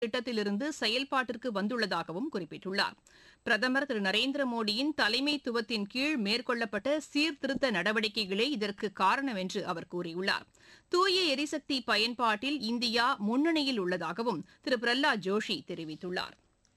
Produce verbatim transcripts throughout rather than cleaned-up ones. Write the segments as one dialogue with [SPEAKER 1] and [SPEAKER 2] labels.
[SPEAKER 1] திட்டத்திலிருந்து செயல்பாட்டிற்கு வந்துள்ளதாகவும் குறிப்பிட்டுள்ளார். பிரதமர் திரு நரேந்திர மோடியின் தலைமைத்துவத்தின் கீழ் மேற்கொள்ளப்பட்ட சீர்திருத்த நடவடிக்கைகளே இதற்கு காரணம் என்று அவர் கூறியுள்ளார். தூய எரிசக்தி பயன்பாட்டில் இந்தியா முன்னணியில் உள்ளதாகவும் திரு பிரஹ்லாத் ஜோஷி தெரிவித்துள்ளார்.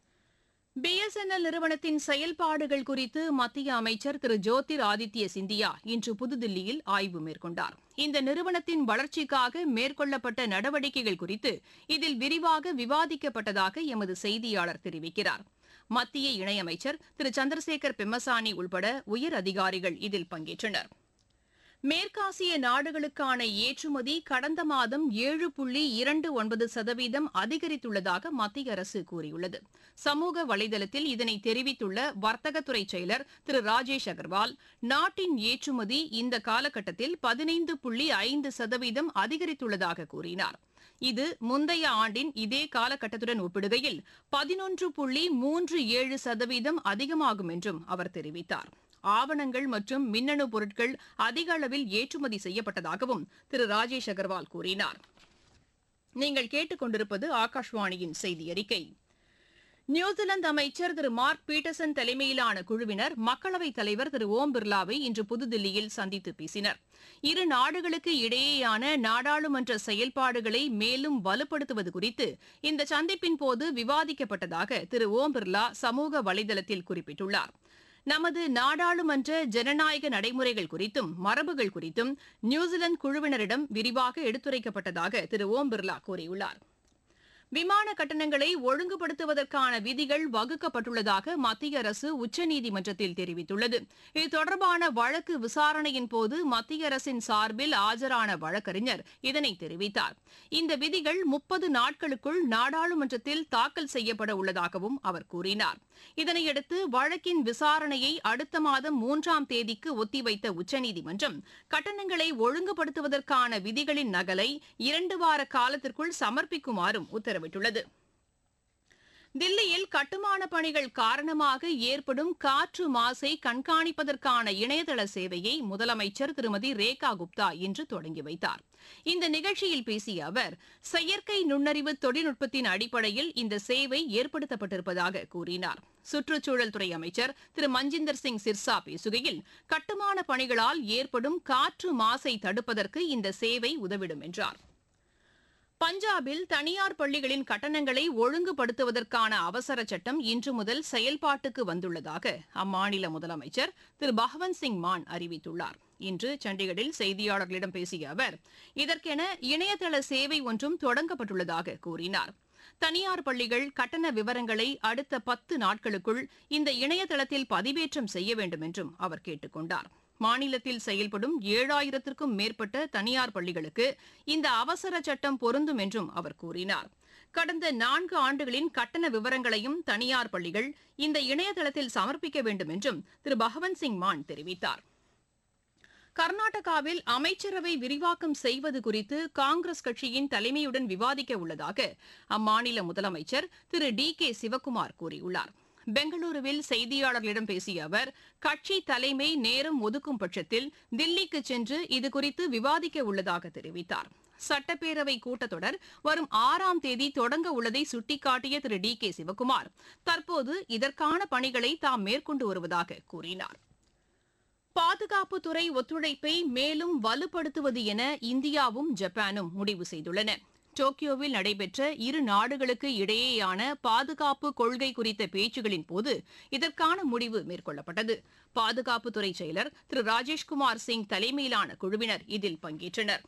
[SPEAKER 1] பி எஸ் என் எல் நிறுவனத்தின் செயல்பாடுகள் குறித்து மத்திய அமைச்சர் திரு ஜோதிர் ஆதித்ய சிந்தியா இன்று புதுதில்லியில் ஆய்வு மேற்கொண்டார். இந்த நிறுவனத்தின் வளர்ச்சிக்காக மேற்கொள்ளப்பட்ட நடவடிக்கைகள் குறித்து இதில் விரிவாக விவாதிக்கப்பட்டதாக எமது செய்தியாளர் தெரிவிக்கிறார். மத்திய இணையமைச்சர் திரு சந்திரசேகர் பெம்மசானி உள்பட உயர் அதிகாரிகள் இதில் பங்கேற்றனர். மேற்காசிய நாடுகளுக்கான ஏற்றுமதி கடந்த மாதம் ஏழு புள்ளி இரண்டு ஒன்பது சதவீதம் அதிகரித்துள்ளதாக மத்திய அரசு கூறியுள்ளது. சமூக வலைதளத்தில் இதனை தெரிவித்துள்ள வர்த்தகத்துறை செயலர் திரு ராஜேஷ் அகர்வால், நாட்டின் ஏற்றுமதி இந்த காலகட்டத்தில் பதினைந்து புள்ளி ஐந்து சதவீதம் அதிகரித்துள்ளதாக கூறினார். இது முந்தைய ஆண்டின் இதே காலகட்டத்துடன் ஒப்பிடுகையில் பதினொன்று புள்ளி மூன்று ஏழு சதவீதம் அதிகமாகும் என்றும் அவர் தெரிவித்தார். ஆவணங்கள் மற்றும் மின்னணு பொருட்கள் அதிக அளவில் ஏற்றுமதி செய்யப்பட்டதாகவும் திரு ராஜேஷ் அகர்வால் கூறினார். நீங்கள் கேட்டுக் கொண்டிருப்பது ஆகாஷ்வாணியின் செய்தி அறிக்கை. நியூசிலாந்து அமைச்சர் திரு மார்க் பீட்டர்சன் தலைமையிலான குழுவினர் மக்களவைத் தலைவர் திரு ஓம் பிர்லாவை இன்று புதுதில்லியில் சந்தித்து பேசினர். இரு நாடுகளுக்கு இடையேயான நாடாளுமன்ற செயல்பாடுகளை மேலும் வலுப்படுத்துவது குறித்து இந்த சந்திப்பின் போது விவாதிக்கப்பட்டதாக திரு ஓம் பிர்லா சமூக வலைதளத்தில் குறிப்பிட்டுள்ளார். நமது நாடாளுமன்ற ஜனநாயக நடைமுறைகள் குறித்தும் மரபுகள் குறித்தும் நியூசிலாந்து குழுவினரிடம் விரிவாக எடுத்துரைக்கப்பட்டதாக திரு ஓம் பிர்லா கூறியுள்ளார். விமான கட்டணங்களை ஒழுங்குபடுத்துவதற்கான விதிகள் வகுக்கப்பட்டுள்ளதாக மத்திய அரசு உச்சநீதிமன்றத்தில் தெரிவித்துள்ளது. இது தொடர்பான வழக்கு விசாரணையின் போது மத்திய அரசின் சார்பில் ஆஜரான வழக்கறிஞர் இதனை தெரிவித்தார். இந்த விதிகள் முப்பது நாட்களுக்குள் நாடாளுமன்றத்தில் தாக்கல் செய்யப்பட உள்ளதாகவும் அவர் கூறினார். இதனையடுத்து வழக்கின் விசாரணையை அடுத்த மாதம் மூன்றாம் தேதிக்கு ஒத்திவைத்த உச்சநீதிமன்றம் கட்டணங்களை ஒழுங்குபடுத்துவதற்கான விதிகளின் நகலை இரண்டு வார காலத்திற்குள் சமர்ப்பிக்குமாறும் உத்தரவிட்டுள்ளது. தில்லியில் கட்டுமான பணிகள் காரணமாக ஏற்படும் காற்று மாசை கண்காணிப்பதற்கான இணையதள சேவையை முதலமைச்சர் திருமதி ரேகா குப்தா இன்று தொடங்கி வைத்தார். இந்த நிகழ்ச்சியில் பேசிய அவர், செயற்கை நுண்ணறிவு தொழில்நுட்பத்தின் அடிப்படையில் இந்த சேவை ஏற்படுத்தப்பட்டிருப்பதாக கூறினார். சுற்றுச்சூழல் துறை அமைச்சர் திரு மஞ்சிந்தர் சிங் சிர்சா பேசுகையில், கட்டுமான பணிகளால் ஏற்படும் காற்று மாசை தடுப்பதற்கு இந்த சேவை உதவிடும் என்றார். பஞ்சாபில் தனியார் பள்ளிகளின் கட்டணங்களை ஒழுங்குபடுத்துவதற்கான அவசர சட்டம் இன்று முதல் செயல்பாட்டுக்கு வந்துள்ளதாக அம்மாநில முதலமைச்சர் திரு பகவந்த் சிங் மான் அறிவித்துள்ளார். இன்று சண்டிகரில் செய்தியாளர்களிடம் பேசிய அவர், இதற்கென இணையதள சேவை ஒன்றும் தொடங்கப்பட்டுள்ளதாக கூறினார். தனியார் பள்ளிகள் கட்டண விவரங்களை அடுத்த பத்து நாட்களுக்குள் இந்த இணையதளத்தில் பதிவேற்றம் செய்ய வேண்டும் என்றும் அவர் கேட்டுக் கொண்டார். மாநிலத்தில் செயல்படும் ஏழாயிரத்திற்கும் மேற்பட்ட தனியார் பள்ளிகளுக்கு இந்த அவசர சட்டம் பொருந்தும் என்றும் அவர் கூறினார். கடந்த நான்கு ஆண்டுகளின் கட்டண விவரங்களையும் தனியார் பள்ளிகள் இந்த இணையதளத்தில் சமர்ப்பிக்க வேண்டும் என்றும் திரு பகவந்த் சிங் மான் தெரிவித்தார். கர்நாடகாவில் அமைச்சரவை விரிவாக்கம் செய்வது குறித்து காங்கிரஸ் கட்சியின் தலைமையுடன் விவாதிக்க உள்ளதாக அம்மாநில முதலமைச்சர் திரு டி கே சிவக்குமார் கூறியுள்ளார். பெங்களூருவில் செய்தியாளர்களிடம் பேசிய அவர், கட்சி தலைமை நேரம் ஒதுக்கும் பட்சத்தில் தில்லிக்கு சென்று இதுகுறித்து விவாதிக்க உள்ளதாக தெரிவித்தார். சட்டப்பேரவை கூட்டத்தொடர் வரும் ஆறாம் தேதி தொடங்க உள்ளதை சுட்டிக்காட்டிய திரு டி கே சிவக்குமார், தற்போது இதற்கான பணிகளை தாம் மேற்கொண்டு வருவதாக கூறினார். பாதுகாப்புத்துறை ஒத்துழைப்பை மேலும் வலுப்படுத்துவது என இந்தியாவும் ஜப்பானும் முடிவு செய்துள்ளன. டோக்கியோவில் நடைபெற்ற இரு நாடுகளுக்கு இடையேயான பாதுகாப்பு கொள்கை குறித்த பேச்சுகளின் போது இதற்கான முடிவு மேற்கொள்ளப்பட்டது. பாதுகாப்புத்துறை செயலர் திரு ராஜேஷ்குமார் சிங் தலைமையிலான குழுவினர் இதில் பங்கேற்றனர்.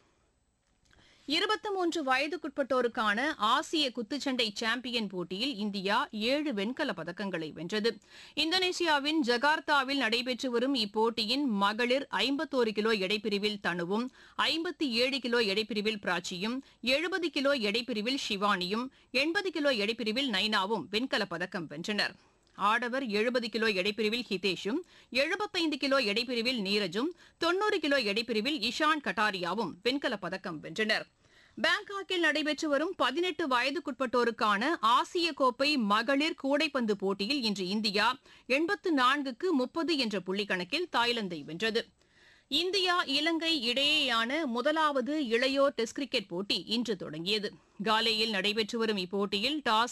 [SPEAKER 1] இருபத்தி மூன்று வயதுக்குட்பட்டோருக்கான ஆசிய குத்துச்சண்டை சாம்பியன் போட்டியில் இந்தியா ஏழு வெண்கலப் பதக்கங்களை வென்றது. இந்தோனேஷியாவின் ஜகார்த்தாவில் நடைபெற்று வரும் இப்போட்டியின் மகளிர் ஐம்பத்தோரு கிலோ எடைப்பிரிவில் தனுவும், ஐம்பத்தி ஏழு கிலோ எடைப்பிரிவில் பிராச்சியும், எழுபது கிலோ எடைப்பிரிவில் ஷிவானியும், எண்பது கிலோ எடைப்பிரிவில் நைனாவும் வெண்கலப் பதக்கம் வென்றனர். ஆடவர் எழுபது கிலோ எடைப்பிரிவில் ஹிதேஷும், எழுபத்தைந்து கிலோ எடைப்பிரிவில் நீரஜும், தொன்னூறு கிலோ எடைப்பிரிவில் இஷான் கட்டாரியாவும் வெண்கலப் பதக்கம் வென்றனர். பாங்காக்கில் நடைபெற்று வரும் பதினெட்டு வயதுக்குட்பட்டோருக்கான ஆசிய கோப்பை மகளிர் கூடைப்பந்து போட்டியில் இன்று இந்தியா எண்பத்து நான்குக்கு முப்பது என்ற புள்ளிக்கணக்கில் தாய்லாந்தை வென்றது. இந்தியா இலங்கை இடையேயான முதலாவது இளையோர் டெஸ்ட் கிரிக்கெட் போட்டி இன்று தொடங்கியது. காலேயில் நடைபெற்று வரும் இப்போட்டியில் டாஸ்